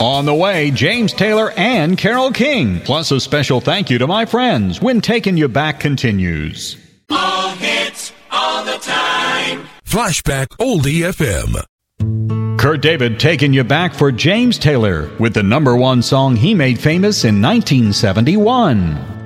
On the way, James Taylor and Carole King. Plus a special thank you to my friends when Taking You Back continues. All hits, all the time. Flashback Oldie FM. Kurt David taking you back for James Taylor with the #1 song he made famous in 1971.